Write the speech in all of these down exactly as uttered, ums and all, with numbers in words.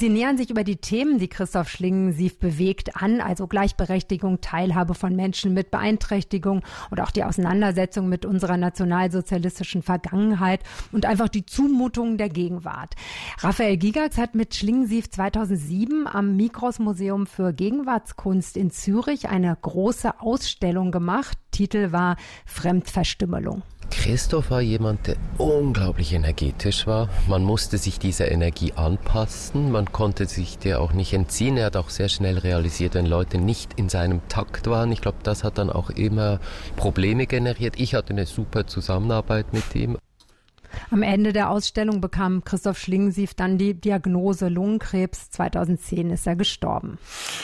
sie nähern sich über die Themen, die Christoph Schlingensief bewegt, an, also Gleichberechtigung, Teilhabe von Menschen mit Beeinträchtigung und auch die Auseinandersetzung mit unserer nationalsozialistischen Vergangenheit und einfach die Zumutungen der Gegenwart. Raphael Gigax hat mit Schlingensief zweitausendsieben am Mikros-Museum für Gegenwartskunst in Zürich eine große Ausstellung gemacht. Titel war Fremdverstümmelung. Christoph war jemand, der unglaublich energetisch war. Man musste sich dieser Energie anpassen. Man konnte sich der auch nicht entziehen. Er hat auch sehr schnell realisiert, wenn Leute nicht in seinem Takt waren. Ich glaube, das hat dann auch immer Probleme generiert. Ich hatte eine super Zusammenarbeit mit ihm. Am Ende der Ausstellung bekam Christoph Schlingensief dann die Diagnose Lungenkrebs. zweitausendzehn ist er gestorben.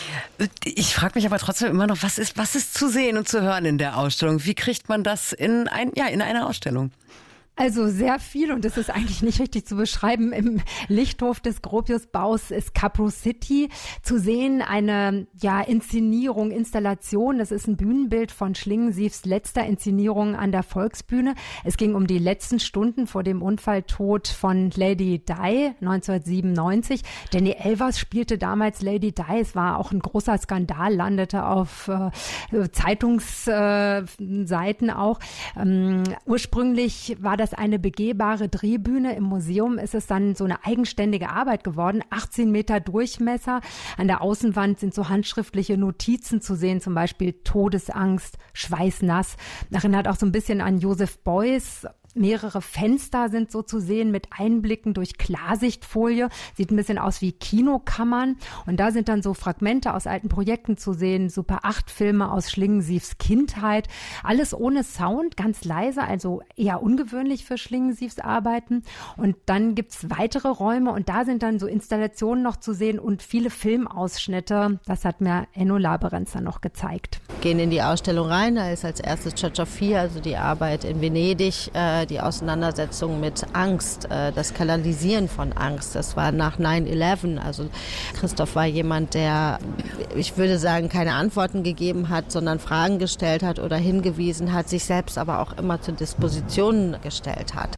Ich frage mich aber trotzdem immer noch, was ist, was ist zu sehen und zu hören in der Ausstellung? Wie kriegt man das in, ein, ja, in eine Ausstellung? Also sehr viel, und das ist eigentlich nicht richtig zu beschreiben. Im Lichthof des Gropiusbaus ist Capro City zu sehen, eine ja Inszenierung, Installation. Das ist ein Bühnenbild von Schlingensiefs letzter Inszenierung an der Volksbühne. Es ging um die letzten Stunden vor dem Unfalltod von Lady Di neunzehnhundertsiebenundneunzig. Danny Elvers spielte damals Lady Di. Es war auch ein großer Skandal, landete auf äh, Zeitungsseiten äh, auch. Ähm, ursprünglich war das eine begehbare Drehbühne. Im Museum ist es dann so eine eigenständige Arbeit geworden. achtzehn Meter Durchmesser. An der Außenwand sind so handschriftliche Notizen zu sehen, zum Beispiel Todesangst, schweißnass. Erinnert auch so ein bisschen an Joseph Beuys. Mehrere Fenster sind so zu sehen mit Einblicken durch Klarsichtfolie. Sieht ein bisschen aus wie Kinokammern. Und da sind dann so Fragmente aus alten Projekten zu sehen. Super acht Filme aus Schlingensiefs Kindheit. Alles ohne Sound, ganz leise, also eher ungewöhnlich für Schlingensiefs Arbeiten. Und dann gibt's weitere Räume und da sind dann so Installationen noch zu sehen und viele Filmausschnitte. Das hat mir Enno Laberenzer noch gezeigt. Gehen in die Ausstellung rein. Da ist als erstes Church of Fear, also die Arbeit in Venedig, äh, die Auseinandersetzung mit Angst, äh, das Kanalisieren von Angst. Das war nach neun elf. Also Christoph war jemand, der, ich würde sagen, keine Antworten gegeben hat, sondern Fragen gestellt hat oder hingewiesen hat, sich selbst aber auch immer zur Disposition gestellt hat.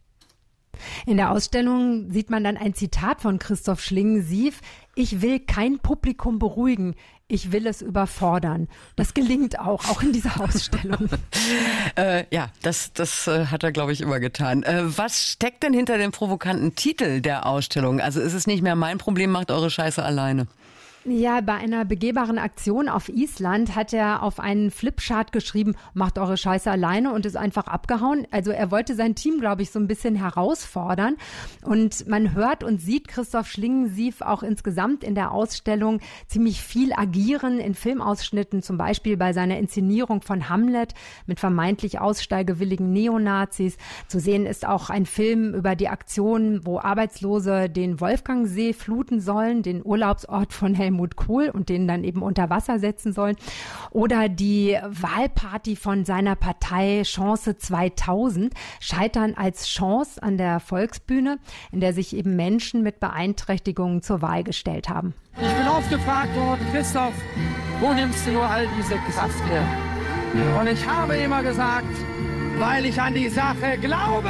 In der Ausstellung sieht man dann ein Zitat von Christoph Schlingensief. Ich will kein Publikum beruhigen. Ich will es überfordern. Das gelingt auch, auch in dieser Ausstellung. äh, ja, das, das äh, hat er, glaube ich, immer getan. Äh, was steckt denn hinter dem provokanten Titel der Ausstellung? Also ist es nicht mehr mein Problem, macht eure Scheiße alleine? Ja, bei einer begehbaren Aktion auf Island hat er auf einen Flipchart geschrieben, macht eure Scheiße alleine, und ist einfach abgehauen. Also er wollte sein Team, glaube ich, so ein bisschen herausfordern. Und man hört und sieht Christoph Schlingensief auch insgesamt in der Ausstellung ziemlich viel agieren in Filmausschnitten, zum Beispiel bei seiner Inszenierung von Hamlet mit vermeintlich aussteigewilligen Neonazis. Zu sehen ist auch ein Film über die Aktion, wo Arbeitslose den Wolfgangsee fluten sollen, den Urlaubsort von Helmut Kohl, und den dann eben unter Wasser setzen sollen. Oder die Wahlparty von seiner Partei Chance zweitausend, Scheitern als Chance an der Volksbühne, in der sich eben Menschen mit Beeinträchtigungen zur Wahl gestellt haben. Ich bin oft gefragt worden, Christoph, wo nimmst du nur all diese Kraft her? Und ich habe immer gesagt, weil ich an die Sache glaube.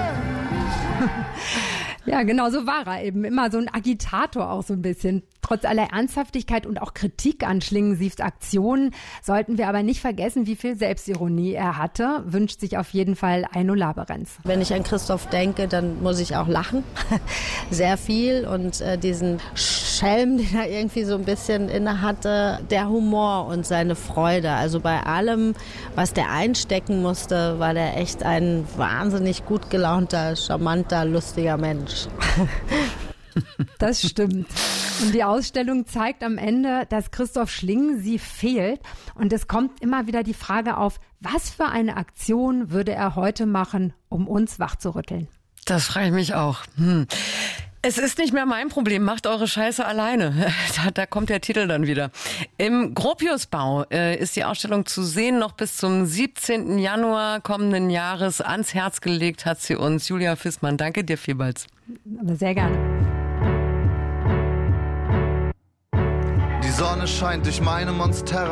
Ja, genau, so war er eben. Immer so ein Agitator auch so ein bisschen. Trotz aller Ernsthaftigkeit und auch Kritik an Schlingensiefs Aktionen sollten wir aber nicht vergessen, wie viel Selbstironie er hatte, wünscht sich auf jeden Fall Eino Laberenz. Wenn ich an Christoph denke, dann muss ich auch lachen. Sehr viel. Und äh, diesen Schelm, den er irgendwie so ein bisschen inne hatte, der Humor und seine Freude. Also bei allem, was der einstecken musste, war der echt ein wahnsinnig gut gelaunter, charmanter, lustiger Mensch. Das stimmt. Und die Ausstellung zeigt am Ende, dass Christoph Schlingensief fehlt. Und es kommt immer wieder die Frage auf, was für eine Aktion würde er heute machen, um uns wachzurütteln? Das frage ich mich auch. Hm. Es ist nicht mehr mein Problem, macht eure Scheiße alleine. Da, da kommt der Titel dann wieder. Im Gropiusbau äh, ist die Ausstellung zu sehen, noch bis zum siebzehnten Januar kommenden Jahres. Ans Herz gelegt hat sie uns Julia Fissmann. Danke dir vielmals. Aber sehr gerne. Die Sonne scheint durch meine Monstera.